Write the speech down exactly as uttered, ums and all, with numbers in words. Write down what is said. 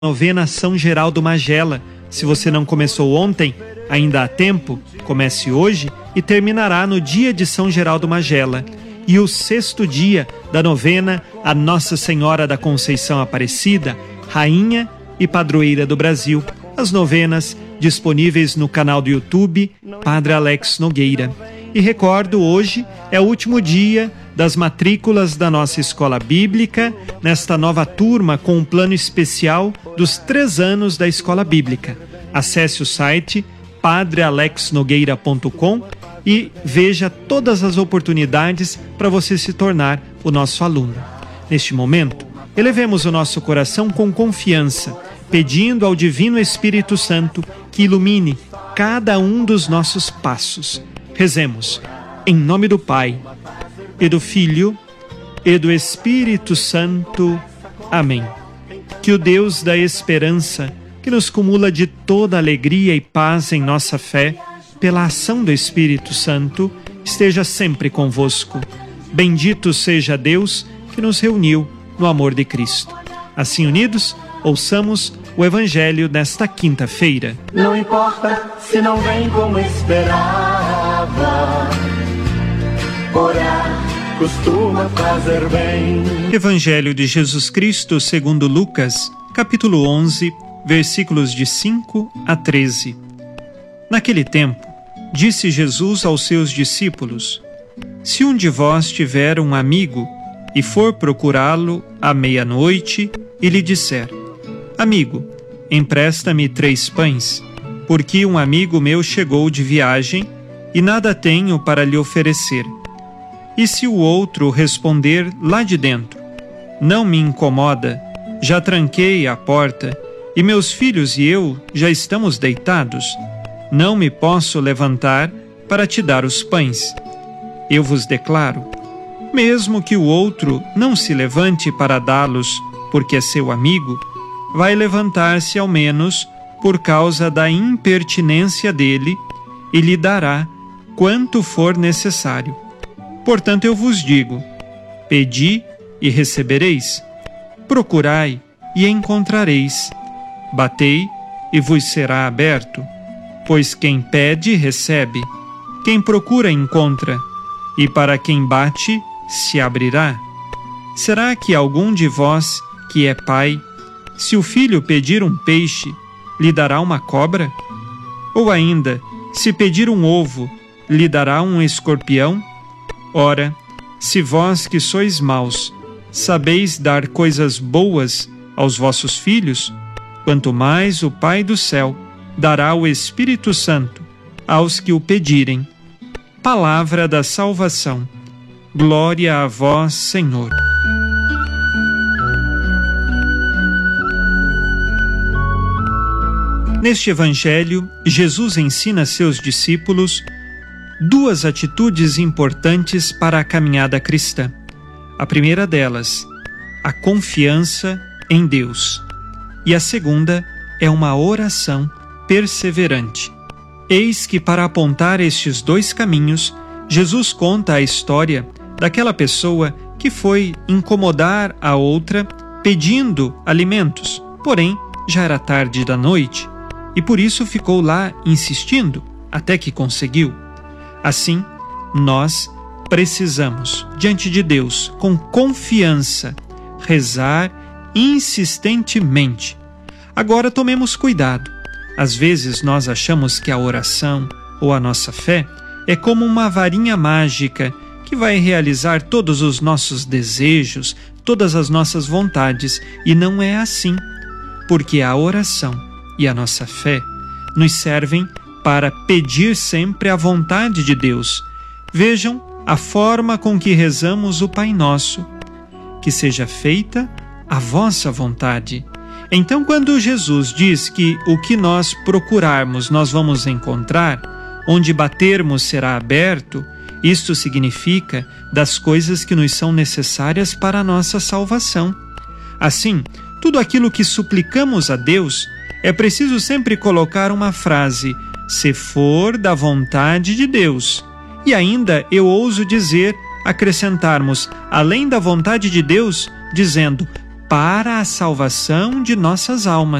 Novena São Geraldo Magela. Se você não começou ontem, ainda há tempo, comece hoje e terminará no dia de São Geraldo Magela. E o sexto dia da novena a Nossa Senhora da Conceição Aparecida, Rainha e Padroeira do Brasil. As novenas disponíveis no canal do YouTube Padre Alex Nogueira. E recordo, hoje é o último dia das matrículas da nossa escola bíblica, nesta nova turma com um plano especial dos três anos da escola bíblica. Acesse o site padre alex nogueira ponto com e veja todas as oportunidades para você se tornar o nosso aluno. Neste momento, elevemos o nosso coração com confiança, pedindo ao Divino Espírito Santo que ilumine cada um dos nossos passos. Rezemos, em nome do Pai, e do Filho, e do Espírito Santo. Amém. Que o Deus da esperança, que nos cumula de toda alegria e paz em nossa fé, pela ação do Espírito Santo, esteja sempre convosco. Bendito seja Deus que nos reuniu no amor de Cristo. Assim unidos, ouçamos o Evangelho desta quinta-feira. Não importa se não vem como esperava, orar costuma fazer bem. Evangelho de Jesus Cristo segundo Lucas, capítulo onze, versículos de cinco a treze. Naquele tempo, disse Jesus aos seus discípulos: Se um de vós tiver um amigo e for procurá-lo à meia-noite e lhe disser: Amigo, empresta-me três pães, porque um amigo meu chegou de viagem e nada tenho para lhe oferecer. E se o outro responder lá de dentro: Não me incomoda, já tranquei a porta, e meus filhos e eu já estamos deitados, não me posso levantar para te dar os pães. Eu vos declaro, mesmo que o outro não se levante para dá-los, porque é seu amigo, vai levantar-se ao menos por causa da impertinência dele e lhe dará quanto for necessário. Portanto, eu vos digo: pedi e recebereis, procurai e encontrareis, batei e vos será aberto. Pois quem pede, recebe, quem procura, encontra, e para quem bate, se abrirá. Será que algum de vós, que é pai, se o filho pedir um peixe, lhe dará uma cobra? Ou ainda, se pedir um ovo, lhe dará um escorpião? Ora, se vós que sois maus, sabeis dar coisas boas aos vossos filhos, quanto mais o Pai do céu dará o Espírito Santo aos que o pedirem. Palavra da salvação. Glória a vós, Senhor. Neste Evangelho, Jesus ensina a seus discípulos duas atitudes importantes para a caminhada cristã. A primeira delas, a confiança em Deus. E a segunda é uma oração perseverante. Eis que, para apontar estes dois caminhos, Jesus conta a história daquela pessoa que foi incomodar a outra pedindo alimentos, porém já era tarde da noite e por isso ficou lá insistindo até que conseguiu. Assim, nós precisamos, diante de Deus, com confiança, rezar insistentemente. Agora tomemos cuidado. Às vezes nós achamos que a oração ou a nossa fé é como uma varinha mágica que vai realizar todos os nossos desejos, todas as nossas vontades, e não é assim, porque a oração e a nossa fé nos servem para pedir sempre a vontade de Deus. Vejam a forma com que rezamos o Pai Nosso: que seja feita a vossa vontade. Então, quando Jesus diz que o que nós procurarmos nós vamos encontrar, onde batermos será aberto, isto significa das coisas que nos são necessárias para a nossa salvação. Assim, tudo aquilo que suplicamos a Deus, é preciso sempre colocar uma frase: se for da vontade de Deus. E ainda eu ouso dizer, acrescentarmos, além da vontade de Deus, dizendo: para a salvação de nossas almas.